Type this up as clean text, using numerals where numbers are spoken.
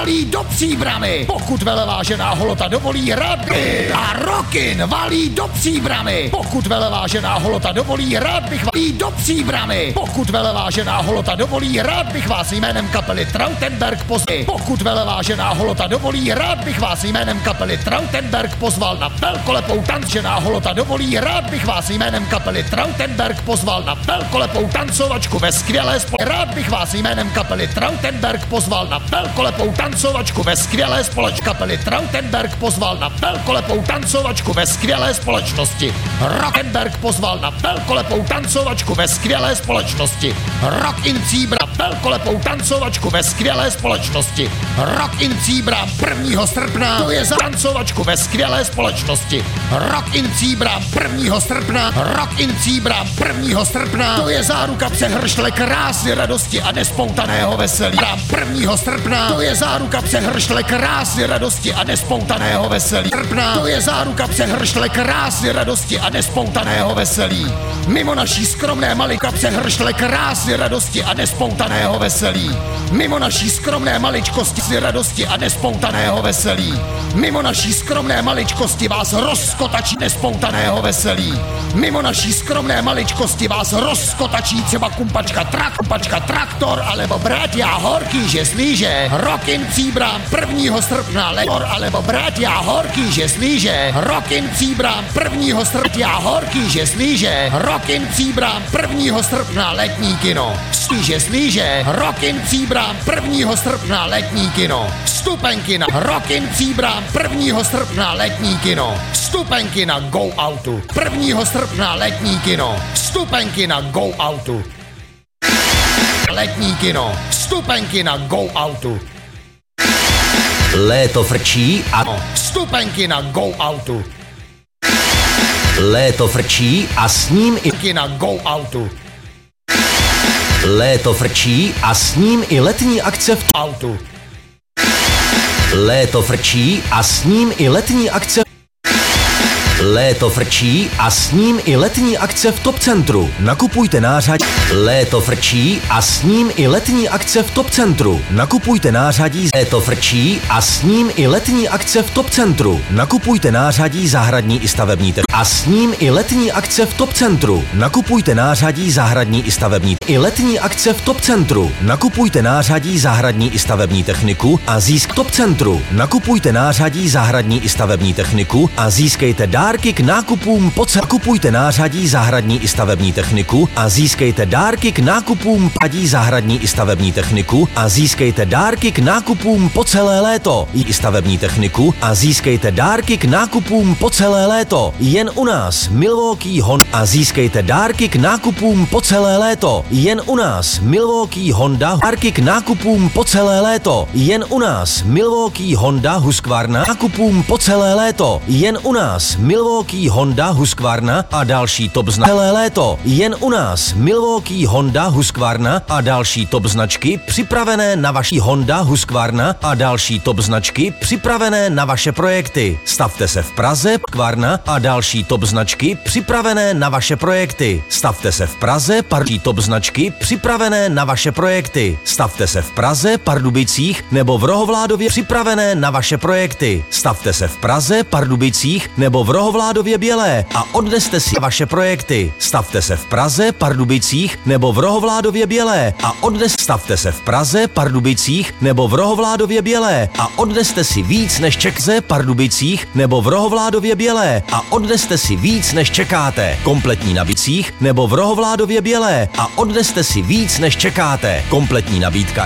valí do Příbramy. Pokud velevážená holota dovolí, rád bych. A Rockin valí do Příbramy. Pokud velevážená holota dovolí, rád bych valí do Příbramy. Pokud velevážená holota dovolí, rád bych vás jménem kapely Trautenberg pozval. Pokud velevážená holota dovolí, rád bych vás jménem kapely Trautenberg pozval na velkolepou tančená holota dovolí, rád bych vás jménem kapely Trautenberg pozval na velkolepou tancovačku ve skvělé Rád bych vás jménem kapely Trautenberg pozval na velkolepou tancovačku ve skvělé společnosti. Kapely Trautenberg pozval na velkolepou tancovačku ve skvělé společnosti. Rockenberg pozval na velkolepou tancovačku ve skvělé společnosti. Rock in Příbram velkolepou tancovačku ve skvělé společnosti. Rock in Příbram 1. srpna, to je za tancovačku ve skvělé společnosti. Rock in Příbram 1. srpna, Rock in Příbram 1. srpna, to je záruka přehršle krásy, radosti a nespoutaného veselí. 1. srpna, to je záruka přehršle krásy, radosti a nespoutaného veselí. Srpna, to je záruka přehršle krásy, radosti a nespoutaného veselí. Mimo naší skromné malika přehršle krásy, radosti a nespoutaného veselí. Mimo naší skromné maličkosti radosti a nespoutaného veselí. Mimo naší skromné maličkosti vás rozkotačí nespoutaného veselí. Mimo naší skromné maličkosti vás rozkotačí třeba kumpačka traktor, alebo bratia horký, že slíže. Rock in Příbram 1. srpna lektor, alebo bratia horký, že slíže. Rock in Příbram 1. srpna horký, že slíže. Rock in Příbram 1. srpna letní kino. Slíže. Rock in Příbram 1. srpna letní kino. Vstupenky na Rock in Příbram 1. srpna letní kino. Vstupenky na Go Outu 1. srpna letní kino. Vstupenky na Go Outu. Letní kino. Vstupenky na Go Outu. Léto frčí a vstupenky na Go Outu. Léto frčí a s ním i na Go Outu. Léto frčí a s ním i letní akce v Outu. Léto frčí a s ním i letní akce. Léto frčí a s ním i letní akce v Top Centru. Nakupujte nářadí. Léto frčí a s ním i letní akce v Top Centru. Nakupujte nářadí. Léto frčí a s ním i letní akce v Top Centru. Nakupujte nářadí zahradní i stavební a s ním i letní akce v Top Centru. Nakupujte nářadí zahradní i stavební. I letní akce v Top Centru. Nakupujte nářadí zahradní i stavební techniku a získ Top Centru. Nakupujte nářadí zahradní i stavební techniku a získejte dárky k nákupům Nakupujte nářadí zahradní i stavební techniku a získejte dárky k nákupům padí zahradní i stavební techniku a získejte dárky k nákupům po celé léto. I stavební techniku a získejte dárky k nákupům po celé léto. Jen u nás Milwaukee Honda a získejte dárky k nákupům po celé léto. Jen u nás Milwaukee Honda dárky k nákupům po celé léto. Jen u nás Milwaukee Honda Husqvarna nákupům po celé léto. Jen u nás Milwaukee Honda Husqvarna a další top značky celé léto. Jen u nás Milwaukee Honda Husqvarna a další top značky připravené na vaší Honda Husqvarna a další top značky připravené na vaše projekty. Stavte se v Praze Husqvarna a další top značky připravené na vaše projekty. Stavte se v Praze další top značky připravené na vaše projekty. Stavte se v Praze, Pardubicích nebo v Rohovládově připravené na vaše projekty. Stavte se v Praze, Pardubicích nebo v Rohovládově Bělé a odneste si vaše projekty. Stavte se v Praze, Pardubicích nebo v Rohovládově Bělé a stavte se v Praze, Pardubicích nebo v Rohovládově Bělé a odneste si víc než čekze Pardubicích nebo v Rohovládově Bělé a odneste si víc než čekáte. Kompletní nabídcích nebo v Rohovládově Bělé a odneste si víc než čekáte. Kompletní nabídka